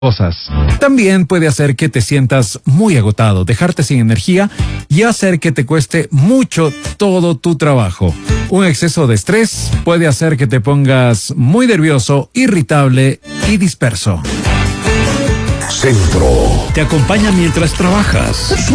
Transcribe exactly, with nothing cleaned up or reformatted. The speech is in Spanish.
cosas. También puede hacer que te sientas muy agotado, dejarte sin energía y hacer que te cueste mucho todo tu trabajo. Un exceso de estrés puede hacer que te pongas muy nervioso, irritable y disperso. Centro. Te acompaña mientras trabajas.